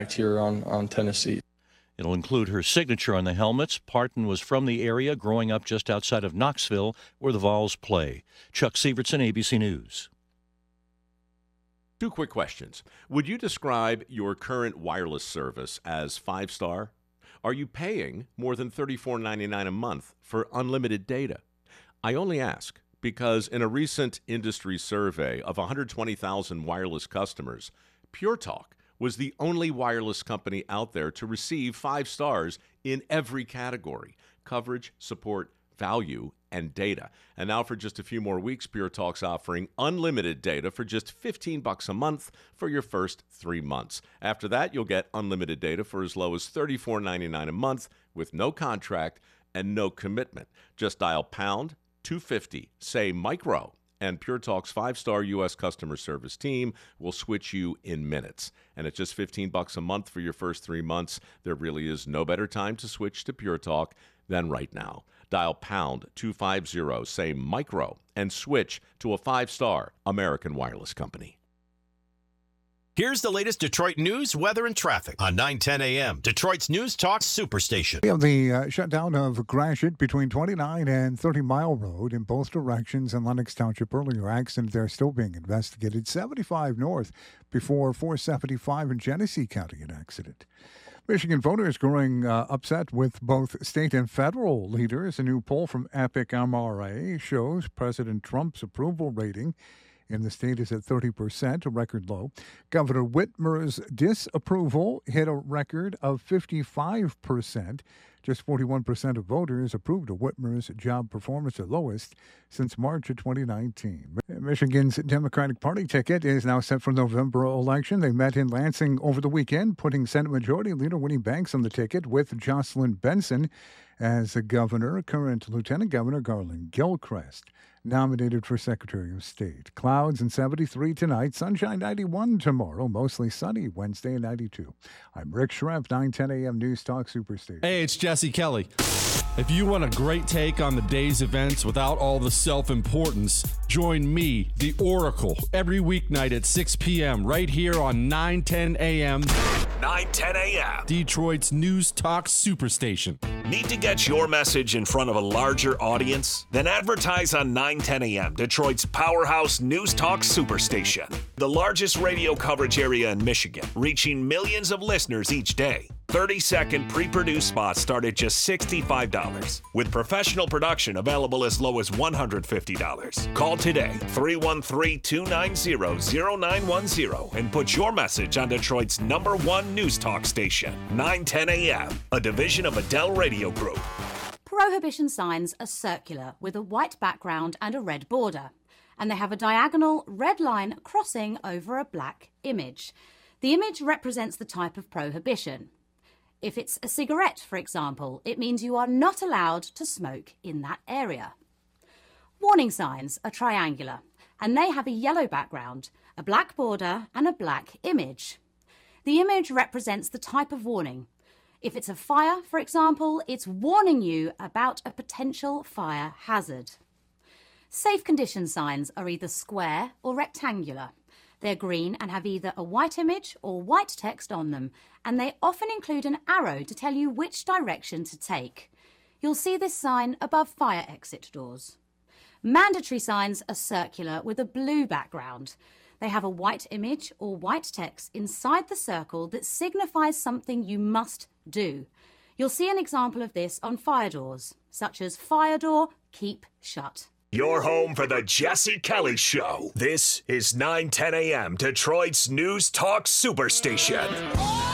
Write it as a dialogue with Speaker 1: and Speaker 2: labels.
Speaker 1: here on Tennessee.
Speaker 2: It'll include her signature on the helmets. Parton was from the area, growing up just outside of Knoxville, where the Vols play. Chuck Sievertson, ABC News.
Speaker 3: Two quick questions. Would you describe your current wireless service as 5-star? Are you paying more than $34.99 a month for unlimited data? I only ask because in a recent industry survey of 120,000 wireless customers, Pure Talk was the only wireless company out there to receive 5 stars in every category: coverage, support, value, and data. And now for just a few more weeks, Pure Talk's offering unlimited data for just $15 a month for your first 3 months. After that, you'll get unlimited data for as low as $34.99 a month with no contract and no commitment. Just dial pound 250, say micro, and Pure Talk's 5-star U.S. customer service team will switch you in minutes. And at just $15 a month for your first 3 months, there really is no better time to switch to Pure Talk than right now. Dial pound 250, say micro, and switch to a 5-star American wireless company.
Speaker 4: Here's the latest Detroit news, weather, and traffic on 910 a.m. Detroit's News Talk Superstation.
Speaker 5: We have the shutdown of Gratiot between 29 and 30 Mile Road in both directions in Lenox Township. Earlier accident there still being investigated. 75 north before 475 in Genesee County, an accident. Michigan voters growing upset with both state and federal leaders. A new poll from Epic MRA shows President Trump's approval rating in the state is at 30%, a record low. Governor Whitmer's disapproval hit a record of 55%. Just 41% of voters approved of Whitmer's job performance, the lowest since March of 2019. Michigan's Democratic Party ticket is now set for the November election. They met in Lansing over the weekend, putting Senate Majority Leader Winnie Banks on the ticket with Jocelyn Benson as the governor. Current Lieutenant Governor Garland Gilchrist nominated for Secretary of State. Clouds and 73 tonight, sunshine 91 tomorrow, mostly sunny Wednesday and 92. I'm Rick Schrempf, 910 a.m. News Talk Superstation.
Speaker 6: Hey, it's Jesse Kelly. If you want a great take on the day's events without all the self-importance, join me, the Oracle, every weeknight at 6 p.m. right here on 910 a.m.
Speaker 4: 910 a.m.
Speaker 6: Detroit's News Talk Superstation.
Speaker 4: Need to get your message in front of a larger audience? Then advertise on 910 a.m., Detroit's powerhouse News Talk Superstation. The largest radio coverage area in Michigan, reaching millions of listeners each day. 30-second pre-produced spots start at just $65, with professional production available as low as $150. Call today, 313-290-0910, and put your message on Detroit's #1 news talk station, 910 a.m., a division of Adele Radio Group.
Speaker 7: Prohibition signs are circular with a white background and a red border, and they have a diagonal red line crossing over a black image. The image represents the type of prohibition. If it's a cigarette, for example, it means you are not allowed to smoke in that area. Warning signs are triangular, and they have a yellow background, a black border, and a black image. The image represents the type of warning. If it's a fire, for example, it's warning you about a potential fire hazard. Safe condition signs are either square or rectangular. They're green and have either a white image or white text on them, and they often include an arrow to tell you which direction to take. You'll see this sign above fire exit doors. Mandatory signs are circular with a blue background. They have a white image or white text inside the circle that signifies something you must do. You'll see an example of this on fire doors, such as fire door, keep shut.
Speaker 4: Your home for the Jesse Kelly Show. This is 910 a.m. Detroit's News Talk Superstation.